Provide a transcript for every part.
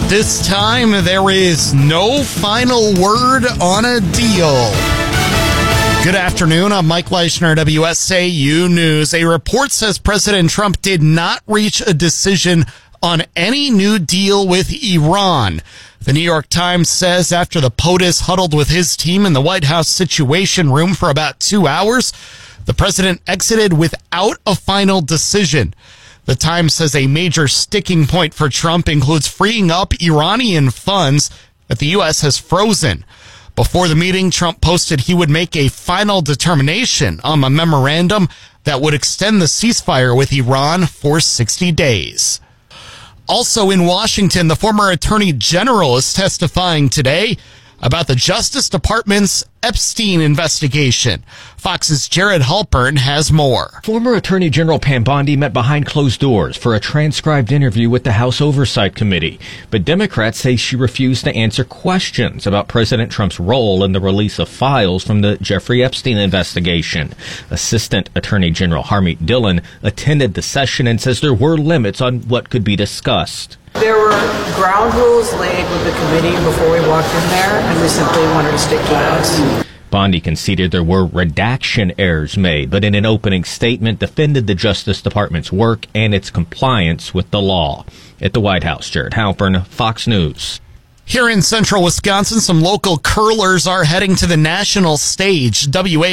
This time, there is no final word on a deal. Good afternoon. I'm Mike Leishner, WSAU News. A report says President Trump did not reach a decision on any new deal with Iran. The New York Times says after the POTUS huddled with his team in the White House Situation Room for about 2 hours, the president exited without a final decision. The Times says a major sticking point for Trump includes freeing up Iranian funds that the U.S. has frozen. Before the meeting, Trump posted he would make a final determination on a memorandum that would extend the ceasefire with Iran for 60 days. Also in Washington, the former Attorney General is testifying today about the Justice Department's Epstein investigation. Fox's Jared Halpern has more. Former Attorney General Pam Bondi met behind closed doors for a transcribed interview with the House Oversight Committee. But Democrats say she refused to answer questions about President Trump's role in the release of files from the Jeffrey Epstein investigation. Assistant Attorney General Harmeet Dillon attended the session and says there were limits on what could be discussed. There were ground rules laid with the committee before we walked in there, and we simply wanted to stick to those. Bondi conceded there were redaction errors made, but in an opening statement defended the Justice Department's work and its compliance with the law. At the White House, Jared Halpern, Fox News. Here in central Wisconsin, some local curlers are heading to the national stage.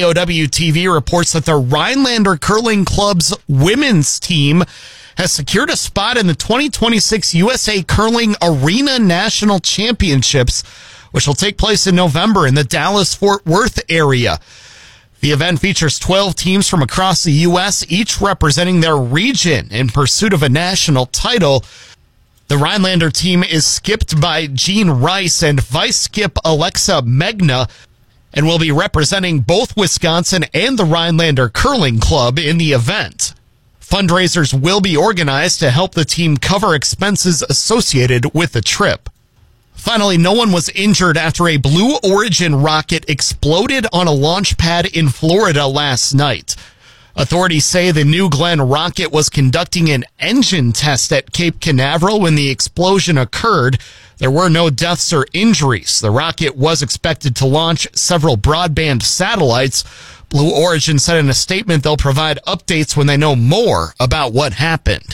WAOW-TV reports that the Rhinelander Curling Club's women's team has secured a spot in the 2026 USA Curling Arena National Championships, which will take place in November in the Dallas-Fort Worth area. The event features 12 teams from across the U.S., each representing their region in pursuit of a national title. The Rhinelander team is skipped by Jean Rice and vice skip Alexa Megna, and will be representing both Wisconsin and the Rhinelander Curling Club in the event. Fundraisers will be organized to help the team cover expenses associated with the trip. Finally, no one was injured after a Blue Origin rocket exploded on a launch pad in Florida last night. Authorities say the New Glenn rocket was conducting an engine test at Cape Canaveral when the explosion occurred. There were no deaths or injuries. The rocket was expected to launch several broadband satellites. Blue Origin said in a statement they'll provide updates when they know more about what happened.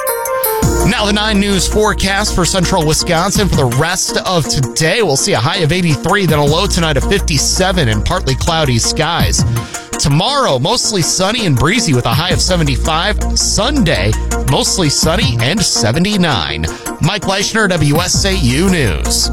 Now the 9 News forecast for central Wisconsin for the rest of today. We'll see a high of 83, then a low tonight of 57 and partly cloudy skies. Tomorrow, mostly sunny and breezy with a high of 75. Sunday, mostly sunny and 79. Mike Leishner, WSAU News.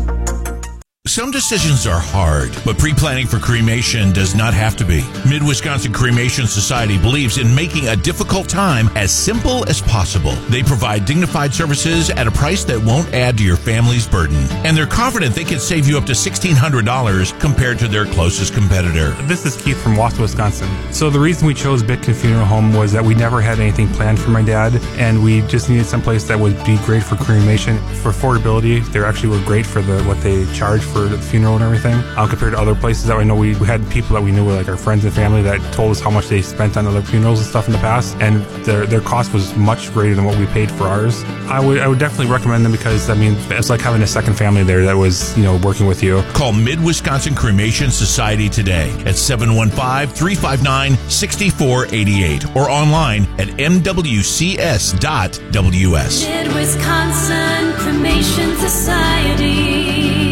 Some decisions are hard, but pre-planning for cremation does not have to be. Mid-Wisconsin Cremation Society believes in making a difficult time as simple as possible. They provide dignified services at a price that won't add to your family's burden. And they're confident they can save you up to $1,600 compared to their closest competitor. This is Keith from Wausau, Wisconsin. So the reason we chose Bitkin Funeral Home was that we never had anything planned for my dad, and we just needed someplace that would be great for cremation. For affordability, they actually were great for what they charge for the funeral and everything, compared to other places that I know we had people that we knew were like our friends and family that told us how much they spent on other funerals and stuff in the past, and their cost was much greater than what we paid for ours. I would definitely recommend them because, I mean, it's like having a second family there that was, working with you. Call Mid-Wisconsin Cremation Society today at 715-359-6488 or online at mwcs.ws. Mid-Wisconsin Cremation Society.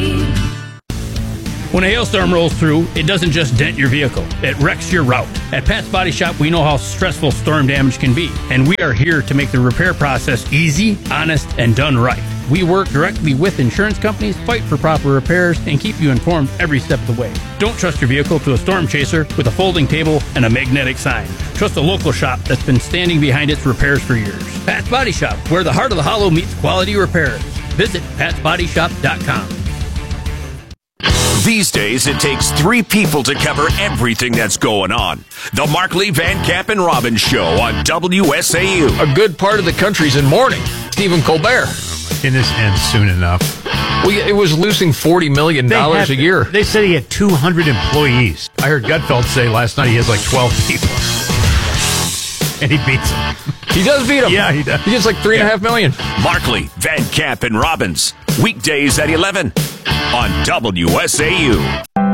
When a hailstorm rolls through, it doesn't just dent your vehicle, it wrecks your route. At Pat's Body Shop, we know how stressful storm damage can be, and we are here to make the repair process easy, honest, and done right. We work directly with insurance companies, fight for proper repairs, and keep you informed every step of the way. Don't trust your vehicle to a storm chaser with a folding table and a magnetic sign. Trust a local shop that's been standing behind its repairs for years. Pat's Body Shop, where the heart of the hollow meets quality repairs. Visit patsbodyshop.com. These days, it takes 3 people to cover everything that's going on. The Markley, Van Camp, and Robbins Show on WSAU. A good part of the country's in mourning. Stephen Colbert. Can this end soon enough? Well, it was losing $40 million a year. They said he had 200 employees. I heard Gutfeld say last night he has like 12 people. And he beats them. He does beat him. Yeah, he does. He gets like $3.5 million. Markley, Van Camp, and Robbins. Weekdays at 11 on WSAU.